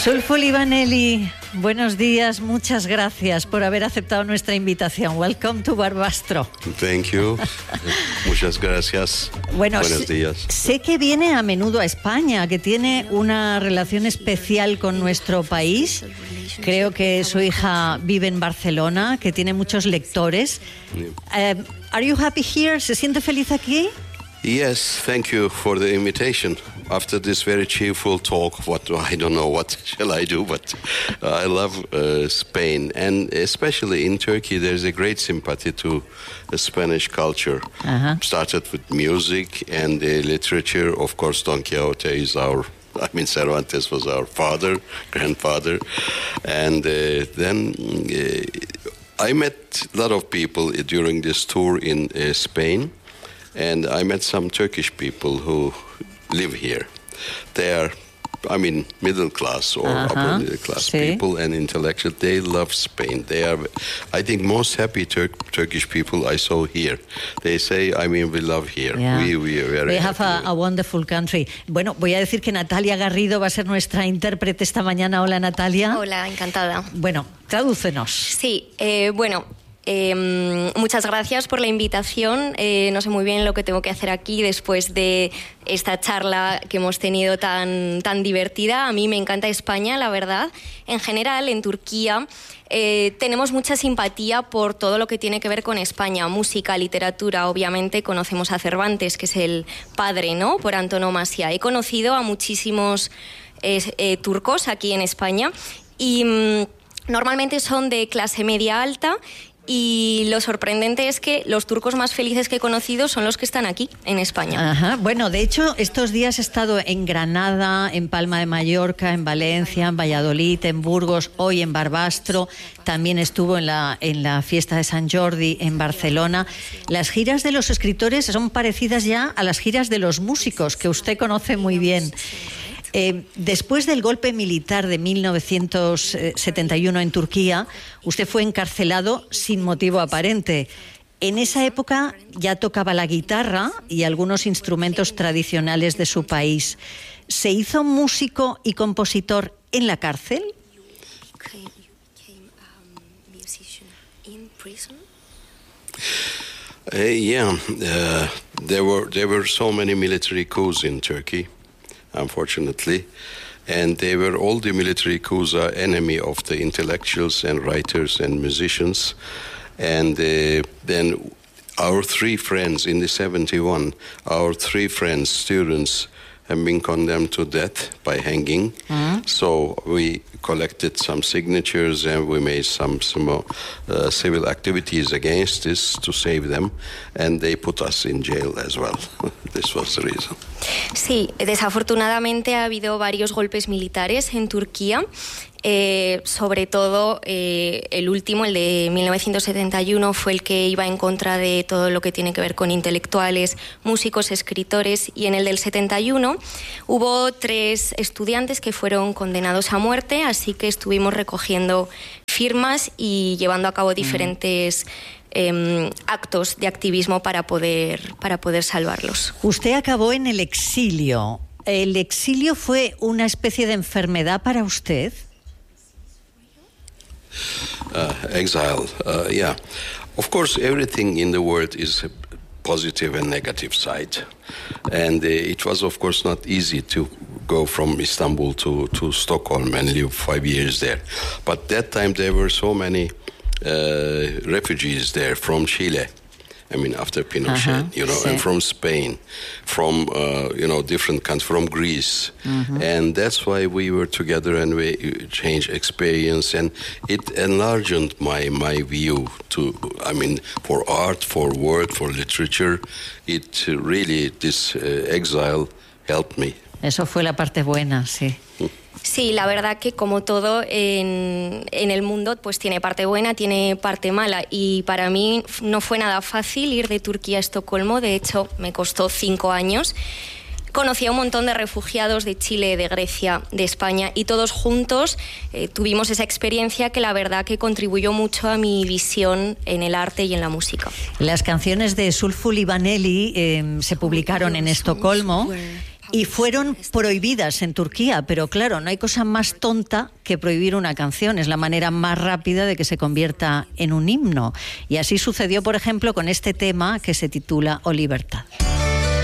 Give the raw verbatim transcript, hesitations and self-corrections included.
Sulfo Livaneli, buenos días, muchas gracias por haber aceptado nuestra invitación. Welcome to Barbastro. Thank you. Muchas gracias. Bueno, buenos días. Sé que viene a menudo a España, que tiene una relación especial con nuestro país. Creo que su hija vive en Barcelona, que tiene muchos lectores. Uh, are you happy here? ¿Se siente feliz aquí? Yes, thank you for the invitation. After this very cheerful talk, what I don't know what shall I do, but I love uh, Spain, and especially in Turkey, there's a great sympathy to the Spanish culture. Uh-huh. Started with music and uh, literature. Of course, Don Quixote is our. I mean, Cervantes was our father, grandfather, and uh, then uh, I met a lot of people during this tour in uh, Spain. And I met some Turkish people who live here. They are, I mean, middle class or uh-huh. upper middle class sí. people and intellectual. They love Spain. They are, I think, most happy Tur- Turkish people I saw here. They say, I mean, we love here. Yeah. We, we are very We have a, a wonderful country. Bueno, voy a decir que Natalia Garrido va a ser nuestra intérprete esta mañana. Hola, Natalia. Hola, encantada. Bueno, tradúcenos. Sí, eh, bueno... Eh, muchas gracias por la invitación. Eh, no sé muy bien lo que tengo que hacer aquí después de esta charla que hemos tenido tan, tan divertida. A mí me encanta España, la verdad. En general, en Turquía, eh, tenemos mucha simpatía por todo lo que tiene que ver con España. Música, literatura, obviamente conocemos a Cervantes, que es el padre, ¿no?, por antonomasia. He conocido a muchísimos eh, eh, turcos aquí en España y mmm, normalmente son de clase media alta. Y lo sorprendente es que los turcos más felices que he conocido son los que están aquí, en España. Ajá. Bueno, de hecho, estos días he estado en Granada, en Palma de Mallorca, en Valencia, en Valladolid, en Burgos, hoy en Barbastro. También estuvo en la, en la fiesta de Sant Jordi en Barcelona. Las giras de los escritores son parecidas ya a las giras de los músicos, que usted conoce muy bien. Eh, después del golpe militar de mil novecientos setenta y uno en Turquía, usted fue encarcelado sin motivo aparente. En esa época ya tocaba la guitarra y algunos instrumentos tradicionales de su país. ¿Se hizo músico y compositor en la cárcel? Uh, yeah, uh, there were there were so many military coups in Turkey. Unfortunately, and they were all the military coups are enemy of the intellectuals and writers and musicians, and uh, then our three friends in the seventy-one, our three friends, students, have been condemned to death by hanging. Mm-hmm. So we collected some signatures and we made some, some uh, civil activities against this to save them, and they put us in jail as well. This was the reason. Sí, desafortunadamente ha habido varios golpes militares en Turquía. Eh, sobre todo eh, el último, el de mil novecientos setenta y uno, fue el que iba en contra de todo lo que tiene que ver con intelectuales, músicos, escritores, y en el del setenta y uno hubo tres estudiantes que fueron condenados a muerte, así que estuvimos recogiendo firmas y llevando a cabo diferentes eh, actos de activismo para poder, para poder salvarlos. Usted acabó en el exilio. ¿El exilio fue una especie de enfermedad para usted? Uh, exile, uh, yeah. Of course, everything in the world is a positive and negative side. And uh, it was, of course, not easy to go from Istanbul to, to Stockholm and live five years there. But that time there were so many uh, refugees there from Chile. I mean, after Pinochet, uh-huh, you know, sí. and from Spain, from, uh, you know, different countries, from Greece. Uh-huh. And that's why we were together and we changed experience. And it enlarged my, my view to, I mean, for art, for word, for literature. It uh, really, this uh, exile helped me. Eso fue la parte buena, sí. Sí, la verdad que como todo en, en el mundo pues tiene parte buena, tiene parte mala, y para mí no fue nada fácil ir de Turquía a Estocolmo. De hecho, me costó cinco años. Conocí a un montón de refugiados de Chile, de Grecia, de España, y todos juntos eh, tuvimos esa experiencia que la verdad que contribuyó mucho a mi visión en el arte y en la música. Las canciones de Sulfo Livaneli eh, se publicaron en Estocolmo. Y fueron prohibidas en Turquía, pero claro, no hay cosa más tonta que prohibir una canción. Es la manera más rápida de que se convierta en un himno. Y así sucedió, por ejemplo, con este tema que se titula O Libertad.